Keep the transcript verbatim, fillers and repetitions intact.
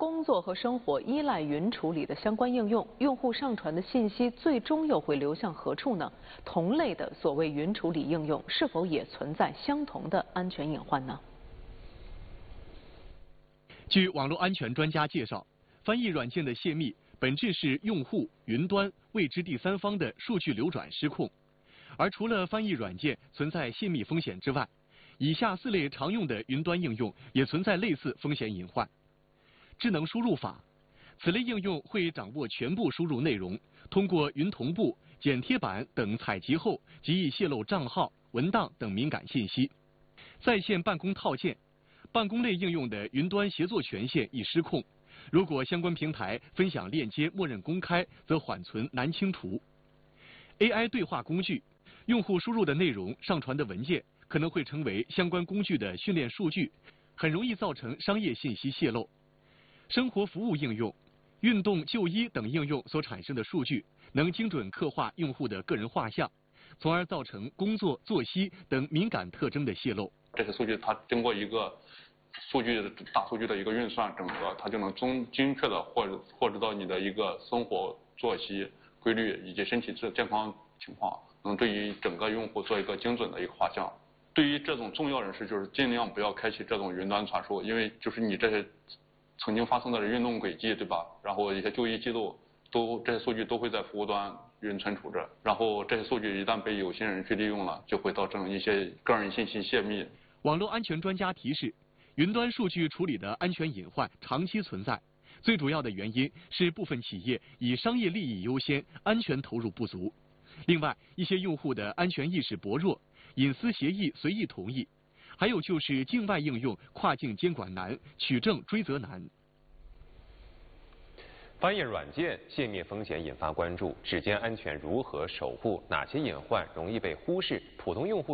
工作和生活依赖云处理的相关应用，用户上传的信息最终又会流向何处呢？同类的所谓云处理应用，是否也存在相同的安全隐患呢？ 据网络安全专家介绍，翻译软件的泄密本质是用户、云端、未知第三方的数据流转失控。而除了翻译软件存在泄密风险之外，以下四类常用的云端应用也存在类似风险隐患。智能输入法，此类应用会掌握全部输入内容，通过云同步、剪贴板等采集后，极易泄露账号、文档等敏感信息。在线办公套件，办公类应用的云端协作权限易失控，如果相关平台分享链接默认公开，则缓存难清除。A I 对话工具，用户输入的内容、上传的文件可能会成为相关工具的训练数据，很容易造成商业信息泄露。生活服务应用、运动、就医等应用所产生的数据，能精准刻画用户的个人画像，从而造成工作、作息等敏感特征的泄露。 这些数据它经过一个数据大数据的一个运算整合，它就能精精确的获获知到你的一个生活作息规律以及身体健康情况，能对于整个用户做一个精准的一个画像。对于这种重要人士，就是尽量不要开启这种云端传输，因为就是你这些曾经发生的运动轨迹，对吧？然后一些就医记录，都这些数据都会在服务端云存储着。然后这些数据一旦被有心人去利用了，就会造成一些个人信息泄密。 网络安全专家提示，云端数据处理的安全隐患长期存在，最主要的原因是部分企业以商业利益优先，安全投入不足。另外，一些用户的安全意识薄弱，隐私协议随意同意。还有就是境外应用跨境监管难，取证追责难。 翻译软件泄密风险引发关注，指尖安全如何守护？哪些隐患容易被忽视？普通用户